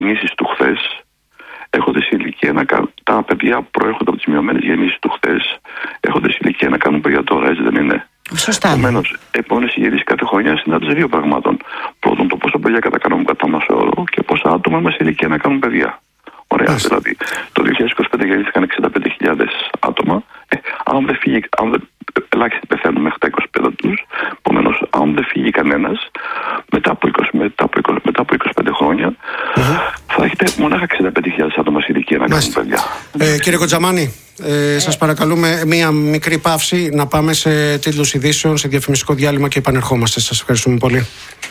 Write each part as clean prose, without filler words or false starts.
γεννήσεις του χθες έχονται σε ηλικία να κάνουν. Τα παιδιά που προέρχονται από τις μειωμένες γεννήσεις του χθες έχονται σε ηλικία να κάνουν παιδιά τώρα, έτσι δεν είναι? Σωστά. Επομένως, η γέννηση κάθε χρονιά συνάντησε δύο πραγμάτων. Πρώτον, το πόσα παιδιά κατακάνουμε κατά μέσο όρο και πόσα άτομα είμαστε σε ηλικία να κάνουν παιδιά. Ωραία, δηλαδή το 2025 γεννήθηκαν 65.000 άτομα. Αν δεν φύγει, ελάχιστοι πεθαίνουν μέχρι τα 25 τους. Επομένως, αν δεν φύγει κανένας, μετά από 25 χρόνια, θα έχετε μονάχα 65.000 άτομα σε ηλικία να κάνουν παιδιά. Κύριε Κοντζαμάνη, σας παρακαλούμε μία μικρή παύση να πάμε σε τίτλους ειδήσεων, σε διαφημιστικό διάλειμμα και επανερχόμαστε. Σας ευχαριστούμε πολύ.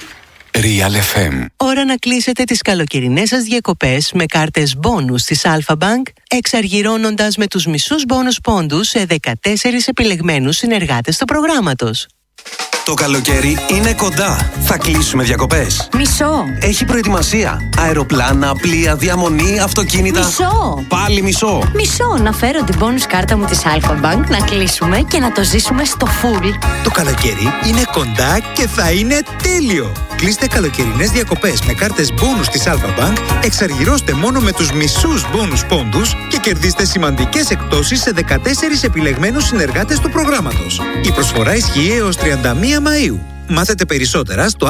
Real FM. Ώρα να κλείσετε τις καλοκαιρινές σας διακοπές με κάρτες μπόνους της Alpha Bank, εξαργυρώνοντας με τους μισούς μπόνους πόντους σε 14 επιλεγμένους συνεργάτες του προγράμματος. Το καλοκαίρι είναι κοντά. Θα κλείσουμε διακοπές. Μισό. Έχει προετοιμασία. Αεροπλάνα, πλοία, διαμονή, αυτοκίνητα. Μισό. Πάλι μισό. Μισό. Να φέρω την bonus κάρτα μου της Alpha Bank, να κλείσουμε και να το ζήσουμε στο full. Το καλοκαίρι είναι κοντά και θα είναι τέλειο. Κλείστε καλοκαιρινές διακοπές με κάρτες bonus της Alpha Bank, εξαργυρώστε μόνο με τους μισούς bonus πόντους και κερδίστε σημαντικές εκπτώσεις σε 14 επιλεγμένους συνεργάτες του προγράμματος. Η προσφορά ισχύει έως 31 Μαΐου. Μάθετε περισσότερα στο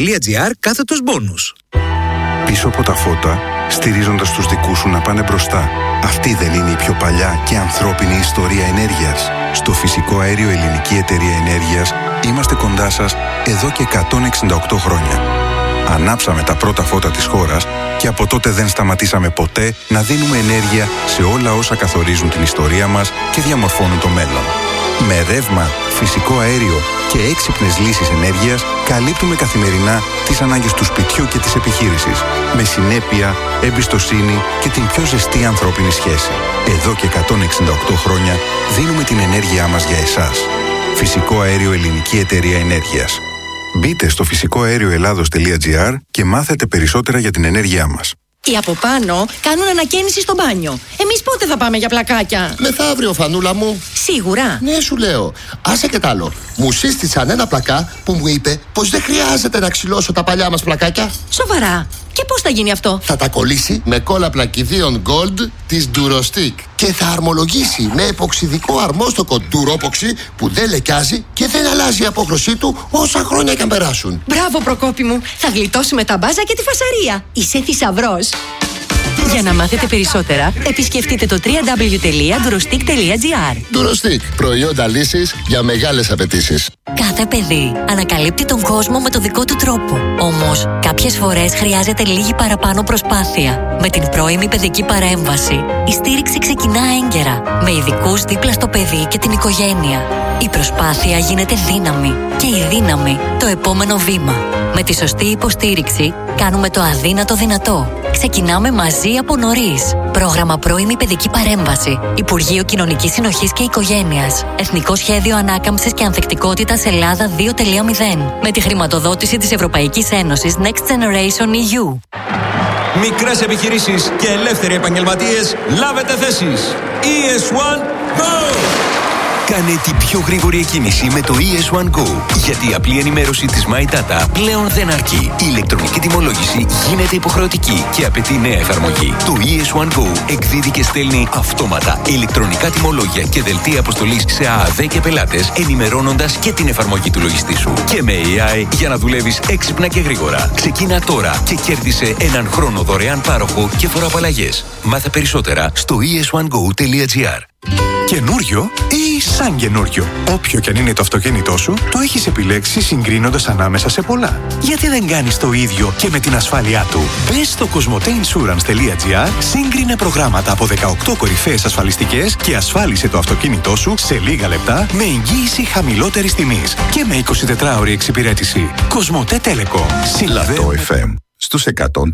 alpha.gr/bonus. Πίσω από τα φώτα, στηρίζοντας τους δικούς σου να πάνε μπροστά. Αυτή δεν είναι η πιο παλιά και ανθρώπινη ιστορία ενέργειας? Στο Φυσικό Αέριο Ελληνική Εταιρεία Ενέργειας είμαστε κοντά σας εδώ και 168 χρόνια. Ανάψαμε τα πρώτα φώτα της χώρας και από τότε δεν σταματήσαμε ποτέ να δίνουμε ενέργεια σε όλα όσα καθορίζουν την ιστορία μας και διαμορφώνουν το μέλλον. Με ρεύμα, φυσικό αέριο και έξυπνες λύσεις ενέργειας καλύπτουμε καθημερινά τις ανάγκες του σπιτιού και της επιχείρησης. Με συνέπεια, εμπιστοσύνη και την πιο ζεστή ανθρώπινη σχέση. Εδώ και 168 χρόνια δίνουμε την ενέργειά μας για εσάς. Φυσικό Αέριο Ελληνική Εταιρεία Ενέργειας. Μπείτε στο φυσικοαέρioελλάδος.gr και μάθετε περισσότερα για την ενέργειά μας. Οι από πάνω κάνουν ανακαίνιση στο μπάνιο. Εμείς πότε θα πάμε για πλακάκια? Μεθαύριο, Φανούλα μου. Σίγουρα? Ναι, σου λέω. Άσε και τ' άλλο. Μου σύστησαν ένα πλακά που μου είπε πως δεν χρειάζεται να ξυλώσω τα παλιά μας πλακάκια. Σοβαρά? Και πώς θα γίνει αυτό? Θα τα κολλήσει με κόλλα πλακιδίων Gold της Durostick και θα αρμολογήσει με εποξιδικό αρμόστοκο Duropoxy που δεν λεκιάζει και δεν αλλάζει η απόχρωσή του όσα χρόνια και αν περάσουν. Μπράβο, Προκόπη μου. Θα γλιτώσουμε τα μπάζα και τη φασαρία. Είσαι θησαυρός. Για να μάθετε περισσότερα, επισκεφτείτε το www.durostic.gr. Durostick. Προϊόντα λύσης για μεγάλες απαιτήσεις. Κάθε παιδί ανακαλύπτει τον κόσμο με το δικό του τρόπο. Όμως, κάποιες φορές χρειάζεται λίγη παραπάνω προσπάθεια. Με την πρώιμη παιδική παρέμβαση, η στήριξη ξεκινά έγκαιρα, με ειδικούς δίπλα στο παιδί και την οικογένεια. Η προσπάθεια γίνεται δύναμη και η δύναμη το επόμενο βήμα. Με τη σωστή υποστήριξη, κάνουμε το αδύνατο δυνατό. Ξεκινάμε μαζί από νωρίς. Πρόγραμμα Πρώιμη Παιδική Παρέμβαση. Υπουργείο Κοινωνικής Συνοχής και Οικογένειας. Εθνικό Σχέδιο Ανάκαμψης και Ανθεκτικότητας Ελλάδα 2.0. Με τη χρηματοδότηση της Ευρωπαϊκής Ένωσης Next Generation EU. Μικρές επιχειρήσεις και ελεύθεροι επαγγελματίες, λάβετε θέσεις. ES1 Go! Κάνε την πιο γρήγορη εκκίνηση με το ES1 Go. Γιατί η απλή ενημέρωση της My Data πλέον δεν αρκεί. Η ηλεκτρονική τιμολόγηση γίνεται υποχρεωτική και απαιτεί νέα εφαρμογή. Το ES1 Go εκδίδει και στέλνει αυτόματα ηλεκτρονικά τιμολόγια και δελτία αποστολής σε ΑΑΔ και πελάτες, ενημερώνοντας και την εφαρμογή του λογιστή σου. Και με AI για να δουλεύεις έξυπνα και γρήγορα. Ξεκίνα τώρα και κέρδισε έναν χρόνο δωρεάν πάροχο και φοροαπαλλαγές. Μάθε περισσότερα στο es1go.gr. Καινούριο ή σαν καινούριο? Όποιο και αν είναι το αυτοκίνητό σου, το έχεις επιλέξει συγκρίνοντας ανάμεσα σε πολλά. Γιατί δεν κάνεις το ίδιο και με την ασφάλειά του? Μπες στο cosmoteinsurance.gr, σύγκρινε προγράμματα από 18 κορυφαίες ασφαλιστικές και ασφάλισε το αυτοκίνητό σου σε λίγα λεπτά με εγγύηση χαμηλότερης τιμής και με 24ωρη εξυπηρέτηση. Cosmote Telecom. Λατό FM. Στους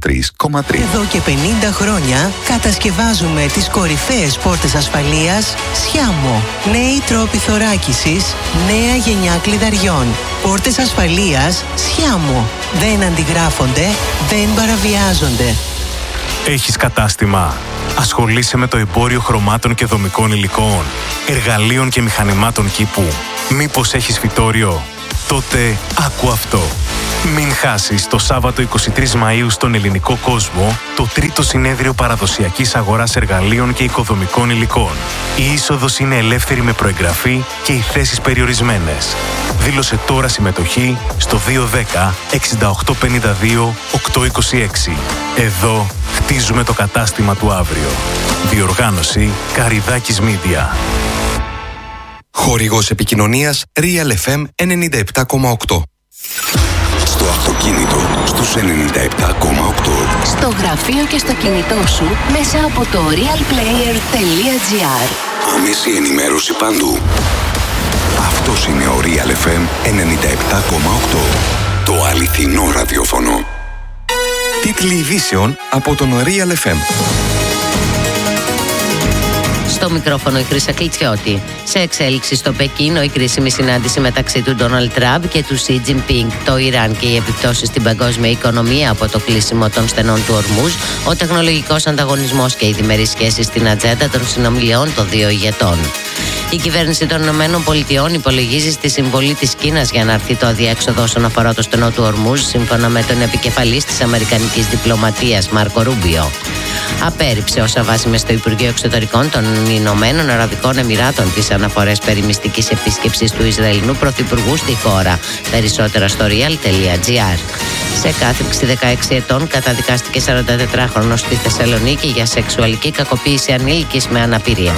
103,3. Εδώ και 50 χρόνια κατασκευάζουμε τις κορυφαίες πόρτες ασφαλείας Sciamo. Νέοι τρόποι θωράκισης, νέα γενιά κλειδαριών. Πόρτες ασφαλείας Sciamo. Δεν αντιγράφονται, δεν παραβιάζονται. Έχεις κατάστημα? Ασχολείσαι με το εμπόριο χρωμάτων και δομικών υλικών, εργαλείων και μηχανημάτων κήπου? Μήπως έχεις φυτόριο? Τότε άκου αυτό. Μην χάσεις το Σάββατο 23 Μαΐου στον ελληνικό κόσμο το τρίτο συνέδριο παραδοσιακής αγοράς εργαλείων και οικοδομικών υλικών. Η είσοδος είναι ελεύθερη με προεγγραφή και οι θέσεις περιορισμένες. Δήλωσε τώρα συμμετοχή στο 210 6852 826. Εδώ χτίζουμε το κατάστημα του αύριο. Διοργάνωση Καριδάκης Media. Χορηγός επικοινωνίας Real FM 97,8. Στο αυτοκίνητο στους 97,8. Στο γραφείο και στο κινητό σου μέσα από το realplayer.gr. Άμεση ενημέρωση παντού. Αυτός είναι ο Real FM 97,8. Το αληθινό ραδιόφωνο. Τίτλοι ειδήσεων από τον Real FM. Στο μικρόφωνο η Χρύσα Κλιτσιώτη. Σε εξέλιξη στο Πεκίνο η κρίσιμη συνάντηση μεταξύ του Ντόναλντ Τραμπ και του Σι Τζινπίνγκ, το Ιράν και οι επιπτώσεις στην παγκόσμια οικονομία από το κλείσιμο των στενών του Ορμούζ, ο τεχνολογικός ανταγωνισμός και οι διμερείς σχέσεις στην ατζέντα των συνομιλιών των δύο ηγετών. Η κυβέρνηση των ΗΠΑ υπολογίζει στη συμβολή της Κίνας για να έρθει το αδιέξοδο όσον αφορά το στενό του Ορμούζ, σύμφωνα με τον επικεφαλής της Αμερικανικής διπλωματίας Μάρκο Ρούμπιο. Απέρριψε όσα βάζει στο Υπουργείο Εξωτερικών των Ηνωμένων Αραβικών Εμιράτων τις αναφορές περί μυστικής επίσκεψης του Ισραηλινού Πρωθυπουργού στη χώρα. Περισσότερα στο real.gr. Σε κάθριξη 16 ετών καταδικάστηκε 44χρονος στη Θεσσαλονίκη για σεξουαλική κακοποίηση ανήλικης με αναπηρία.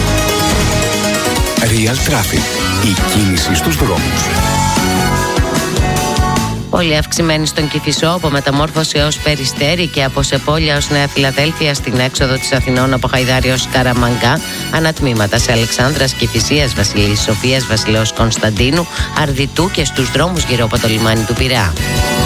Real Traffic. Η κίνηση στους δρόμους. Πολύ αυξημένη στον Κηφισό από Μεταμόρφωση έως Περιστέρι και από Σεπόλια ως Νέα Φιλαδέλφια στην έξοδο της Αθηνών από Χαϊδάρη ως Καραμαγκά, ανατμήματα σε Αλεξάνδρας, Κηφισίας, Βασιλής Σοφίας, Βασιλέως Κωνσταντίνου, Αρδιτού και στους δρόμους γύρω από το λιμάνι του Πειραιά.